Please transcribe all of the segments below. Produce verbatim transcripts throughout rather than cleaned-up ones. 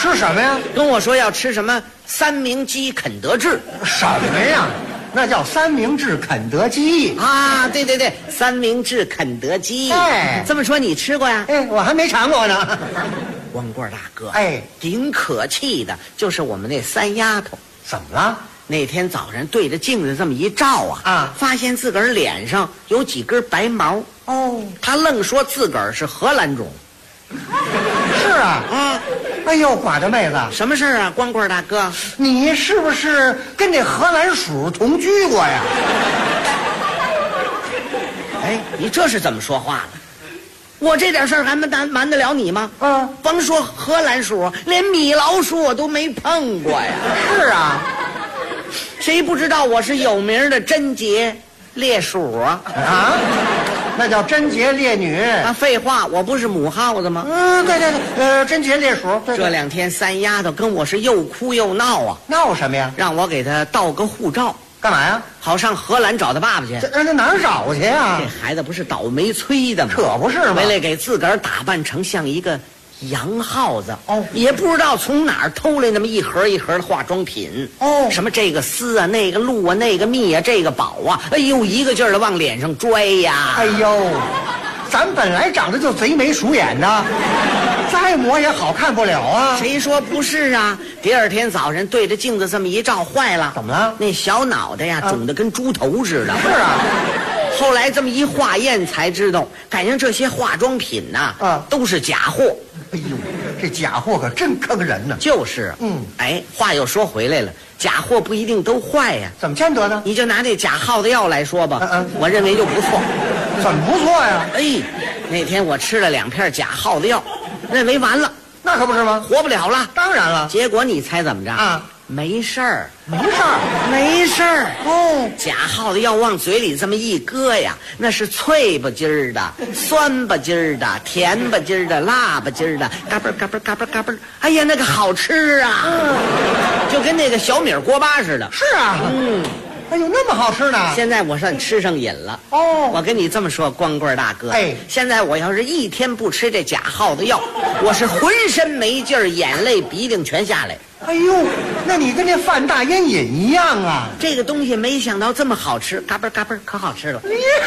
吃什么呀？ 跟我说要吃什么三明鸡肯德治。 什么呀？那叫三明治肯德基啊！对对对，三明治肯德基。 哎， 这么说你吃过呀？ 哎，我还没尝过呢。 光棍大哥， 哎， 顶可气的就是我们那三丫头。 怎么了？ 那天早上对着镜子这么一照啊， 啊， 发现自个儿脸上有几根白毛。 哦， 她愣说自个儿是荷兰种。 是啊， 啊， 哎呦，寡的妹子， 什么事儿啊，光棍大哥？ 你是不是跟这荷兰鼠同居过呀？ 哎，你这是怎么说话的？我这点事儿还瞒瞒得了你吗？ 嗯， 甭说荷兰鼠，连米老鼠我都没碰过呀。 是啊， 谁不知道我是有名的贞洁烈鼠啊？ 啊，那叫贞洁烈女啊，废话，我不是母耗子吗？ 嗯，对对对，呃，贞洁烈鼠。对对这两天三丫头跟我是又哭又闹啊， 闹什么呀？ 让我给她盗个护照， 干嘛呀？ 好上荷兰找他爸爸去。 这那哪儿找去呀？ 这孩子不是倒霉催的吗？ 可不是吗？ 为了给自个儿打扮成像一个洋耗子哦， 也不知道从哪儿偷来那么一盒一盒的化妆品哦， 什么这个丝啊，那个露啊，那个蜜啊，这个宝啊，哎呦，一个劲儿的往脸上拽呀！ 哎呦，咱本来长得就贼眉鼠眼的，再抹也好看不了啊。 谁说不是啊？第二天早上对着镜子这么一照，坏了， 怎么了？ 那小脑袋呀，肿得跟猪头似的。 是啊。 后来这么一化验才知道，感情这些化妆品呐、啊， 啊， 都是假货。 哎呦，这假货可真坑人呢。 就是， 嗯， 哎，话又说回来了，假货不一定都坏呀。 怎么见得呢？ 你就拿这假耗子药来说吧， 嗯嗯， 我认为就不错。 怎么不错呀？ 哎，那天我吃了两片假耗子药，认为完了， 那可不是吗？ 活不了了。 当然了。 结果你猜怎么着？ 啊， 没事儿， 没事儿， 没事儿。 哦， 假耗子药往嘴里这么一搁呀，那是脆吧唧儿的，酸吧唧儿的，甜吧唧儿的，辣吧唧儿的，嘎嘣嘎嘣嘎嘣嘎嘣。哎呀，那个好吃啊，嗯、就跟那个小米锅巴似的。 是啊， 嗯。 哎呦，那么好吃呢！ 现在我算吃上瘾了哦。 我跟你这么说，光棍大哥， 哎， 现在我要是一天不吃这假耗子药，我是浑身没劲儿，眼泪鼻涕全下来。 哎呦，那你跟那犯大烟瘾一样啊！ 这个东西没想到这么好吃，嘎嘣嘎嘣，可好吃了。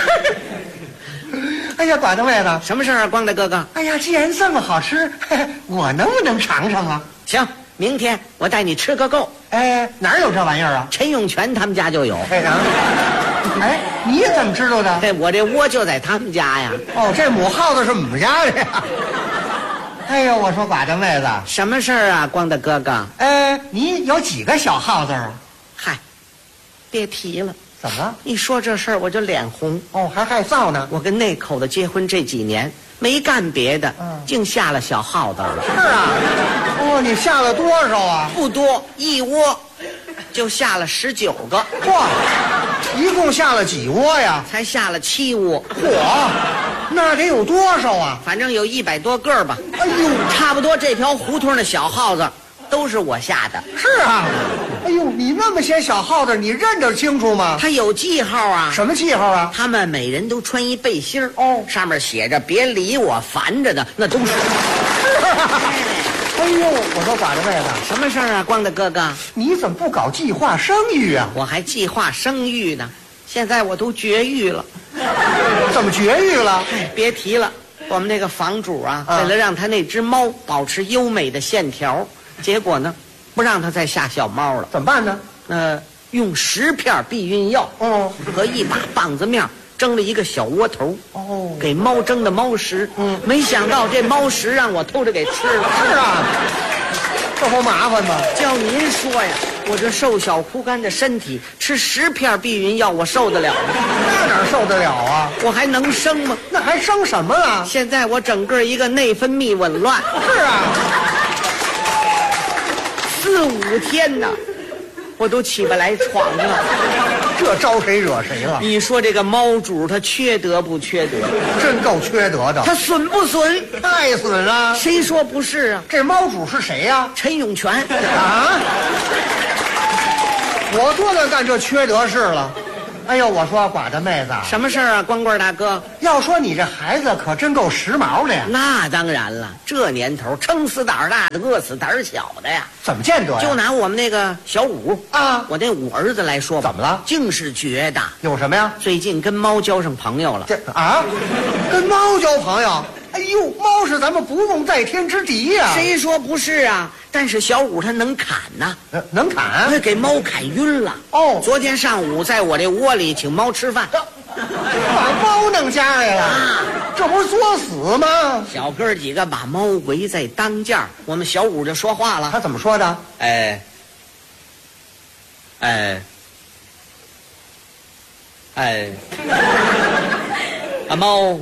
哎呀，寡的妹子， 什么事儿啊，光大哥哥？ 哎呀，既然这么好吃，我能不能尝尝啊？ 行，明天我带你吃个够。 哎，哪儿有这玩意儿啊？ 陈永全他们家就有。 哎啊，哎，你怎么知道的？ 哎，我这窝就在他们家呀。 哦，这母耗子是我们家的呀。哎呦，我说寡的妹子， 什么事儿啊，光大哥哥？ 哎，你有几个小耗子啊？ 嗨，别提了。 怎么了？ 一说这事儿我就脸红。 哦，还害臊呢。 我跟那口子结婚这几年没干别的， 嗯， 净下了小耗子了。 是啊。哦，你下了多少啊？ 不多，一窝就下了十九个。 嚯，一共下了几窝呀？ 才下了七窝。 嚯，那得有多少啊？ 反正有一百多个吧。 哎呦， 差不多这条胡同的小耗子都是我下的。 是啊。哎呦，你那么些小耗子，你认得清楚吗？ 它有记号啊。 什么记号啊？ 他们每人都穿一背心儿， 哦， 上面写着别理我，烦着的那都是。 哎呦，我说寡的妹子， 什么事儿啊，光大哥哥？ 你怎么不搞计划生育啊？ 我还计划生育呢，现在我都绝育了。 怎么绝育了？ 哎，别提了，我们那个房主啊，啊为了让他那只猫保持优美的线条，结果呢，不让他再下小猫了。 怎么办呢？ 呃，用十片避孕药， 哦， 和一把棒子面蒸了一个小窝头， 哦， 给猫蒸的猫食。嗯，没想到这猫食让我偷着给吃了。 是啊，这不麻烦吗？ 叫您说呀，我这瘦小枯干的身体，吃十片避孕药，我受得了吗？ 那哪受得了啊？ 我还能生吗？ 那还生什么啊？ 现在我整个一个内分泌紊乱。 是啊， 四五天呐，我都起不来床了。 这招谁惹谁了？ 你说这个猫主他缺德不缺德？ 真够缺德的。 他损不损？ 太损了。 谁说不是啊？ 这猫主是谁呀？ 陈永全啊！我多能干这缺德事了。 哎呦，我说寡的妹子， 什么事儿啊，光棍大哥？ 要说你这孩子可真够时髦的呀。 那当然了，这年头撑死胆儿大的，饿死胆儿小的呀。 怎么见得呀？ 就拿我们那个小五啊， 我那五儿子来说吧， 怎么了？ 竟是觉得有什么呀？ 最近跟猫交上朋友了。 这啊，跟猫交朋友？哎呦，猫是咱们不共戴天之敌呀、啊！ 谁说不是啊？但是小五他能砍呐、 呃，能砍， 他给猫砍晕了。 哦， 昨天上午在我这窝里请猫吃饭， 把猫弄家来了，啊、这不是作死吗？ 小哥几个把猫围在当间，我们小五就说话了。 他怎么说的？ 哎，哎，哎，啊猫。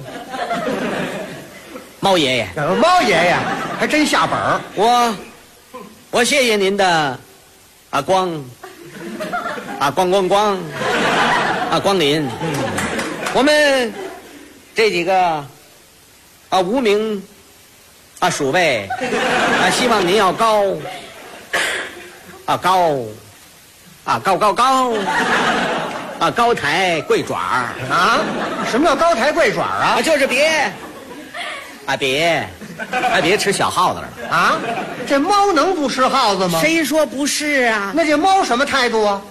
猫爷爷， 猫爷爷还真下本儿。 我，我谢谢您的，啊光，啊光光光，啊光临。嗯，我们这几个啊无名啊鼠辈啊，希望您要高啊高啊高高高啊高抬贵爪啊！什么叫高抬贵爪啊？ 啊就是别。啊别，啊别吃小耗子了啊！这猫能不吃耗子吗？ 谁说不是啊？ 那这猫什么态度啊？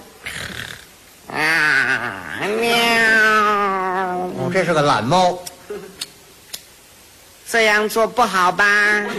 啊喵！ 哦，这是个懒猫。 这样做不好吧？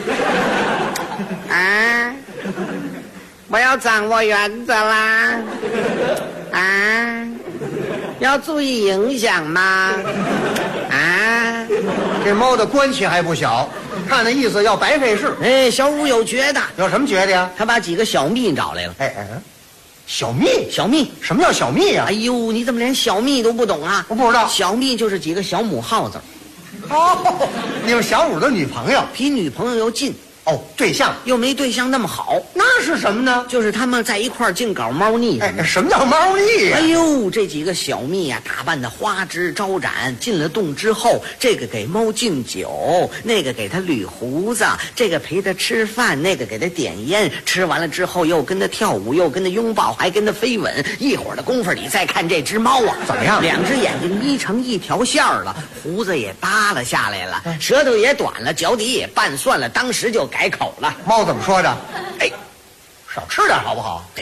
啊！我要掌握原则啦！啊！要注意影响吗？啊！ 这猫的官气还不小，看那意思要白费事。 哎，小五有觉得， 有什么觉得呀？ 他把几个小蜜找来了。 哎哎，小蜜， 小蜜， 什么叫小蜜呀、啊？ 哎呦，你怎么连小蜜都不懂啊？ 我不知道， 小蜜就是几个小母耗子。 哦，你是小五的女朋友， 比女朋友又近。 哦，对象又没对象那么好， 那是什么呢？ 就是他们在一块儿净搞猫腻。 哎，什么叫猫腻呀、 啊？哎呦，这几个小蜜啊，打扮的花枝招展，进了洞之后，这个给猫敬酒，那个给它捋胡子，这个陪它吃饭，那个给它点烟，吃完了之后又跟它跳舞，又跟它拥抱，还跟它飞吻。一会儿的功夫，你再看这只猫啊， 怎么样？ 两只眼睛眯成一条线了，胡子也耷拉下来了，舌头也短了，脚底也拌蒜了，当时就改。改口了， 猫怎么说的？哎，少吃点好不好？哎，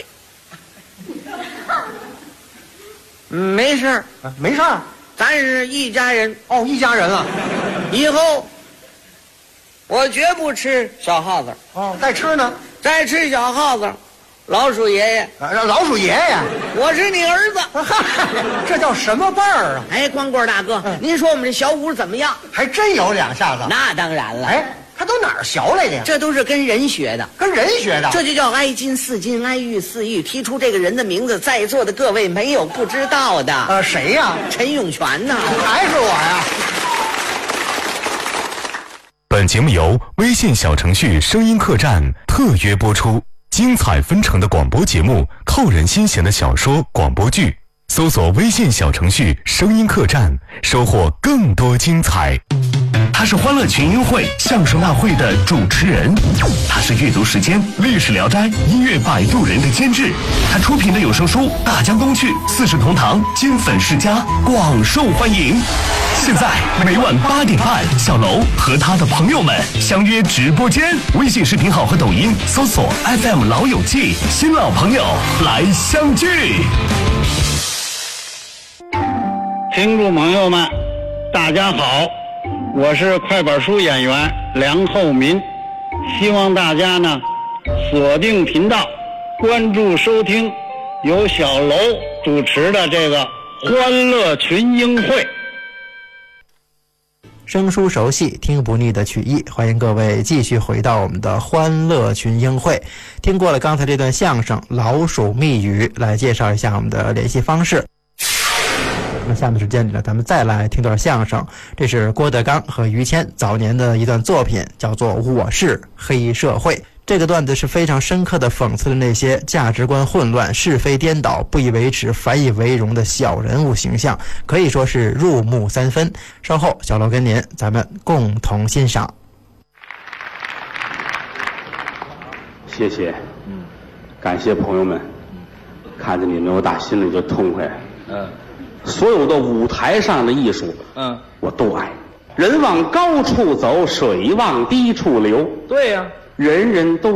没事儿、 啊，没事儿， 咱是一家人。 哦，一家人了。 以后我绝不吃小耗子。 哦，再吃呢？ 再吃小耗子，老鼠爷爷。 啊，老鼠爷爷， 我是你儿子。 这叫什么辈儿啊？ 哎，光棍大哥，嗯、您说我们这小五怎么样？ 还真有两下子。 那当然了。 哎。他都哪儿学来的呀？ 这都是跟人学的， 跟人学的， 这就叫哀金似金，哀玉似玉。提出这个人的名字，在座的各位没有不知道的。 呃，谁呀？ 陈永泉呐， 还是我呀？ 本节目由微信小程序声音客栈特约播出，精彩纷呈的广播节目，扣人心弦的小说广播剧，搜索微信小程序声音客栈，收获更多精彩。 他是欢乐群英会相声大会的主持人，他是阅读时间历史聊斋音乐摆渡人的监制，他出品的有声书《大江东去》四世同堂金粉世家广受欢迎。现在每晚八点半，小楼和他的朋友们相约直播间，微信视频号和抖音搜索 F M 老友记，新老朋友来相聚。 听众朋友们，大家好，我是快板书演员梁厚民，希望大家呢锁定频道，关注收听由小楼主持的这个欢乐群英会。 生疏熟悉听不腻的曲艺，欢迎各位继续回到我们的欢乐群英会。听过了刚才这段相声老鼠密语，来介绍一下我们的联系方式。那下面时间里呢，咱们再来听段相声，这是郭德纲和于谦早年的一段作品，叫做《我是黑社会》。这个段子是非常深刻的讽刺了那些价值观混乱、是非颠倒、不以为耻、反以为荣的小人物形象，可以说是入木三分。稍后小楼跟您咱们共同欣赏。 谢谢，感谢朋友们，看着你们我打心里就痛快。嗯， 所有的舞台上的艺术， 嗯， 我都爱。人往高处走，水往低处流。 对呀、 人人都